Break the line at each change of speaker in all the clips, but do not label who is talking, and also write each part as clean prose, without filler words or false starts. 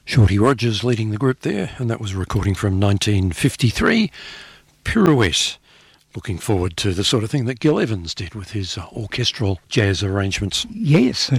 Shorty Rogers leading the group there, and that was a recording from 1953, Pirouette. Looking forward to the sort of thing that Gil Evans did with his orchestral jazz arrangements.
Yes.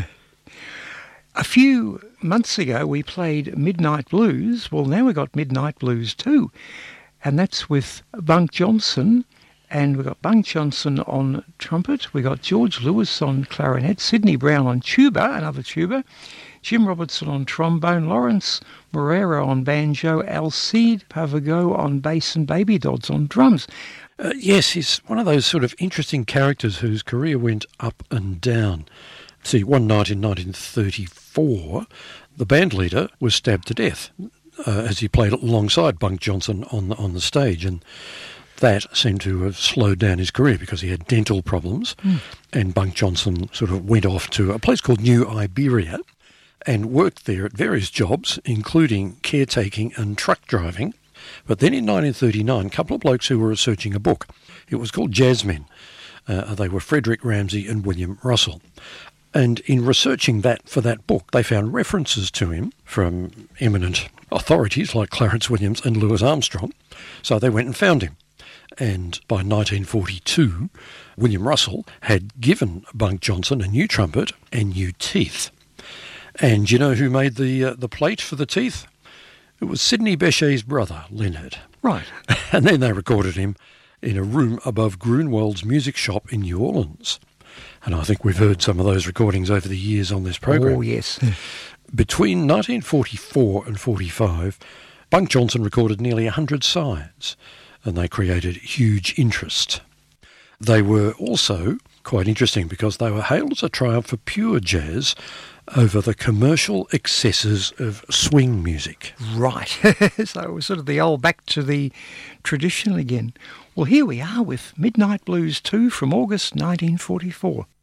A few months ago we played Midnight Blues. Well, now we've got Midnight Blues too, and that's with Bunk Johnson. And we've got Bunk Johnson on trumpet, we've got George Lewis on clarinet, Sidney Brown on tuba, another tuba, Jim Robertson on trombone, Lawrence Moreira on banjo, Alcide Pavagot on bass, and Baby Dodds on drums.
Yes, he's one of those sort of interesting characters whose career went up and down. See, one night in 1934, the band leader was stabbed to death as he played alongside Bunk Johnson on the stage, and that seemed to have slowed down his career because he had dental problems, and Bunk Johnson sort of went off to a place called New Iberia and worked there at various jobs, including caretaking and truck driving. But then in 1939, a couple of blokes who were researching a book. It was called Jazzmen. They were Frederick Ramsey and William Russell. And in researching that for that book, they found references to him from eminent authorities like Clarence Williams and Louis Armstrong. So they went and found him. And by 1942, William Russell had given Bunk Johnson a new trumpet and new teeth. And you know who made the plate for the teeth? It was Sidney Bechet's brother, Leonard.
Right.
And then they recorded him in a room above Grunewald's music shop in New Orleans. And I think we've heard some of those recordings over the years on this program.
Oh, yes.
Between 1944 and 45, Bunk Johnson recorded nearly 100 sides, and they created huge interest. They were also quite interesting because they were hailed as a triumph for pure jazz over the commercial excesses of swing music.
Right. So it was sort of the old back to the traditional again. Well, here we are with Midnight Blues 2 from August 1944.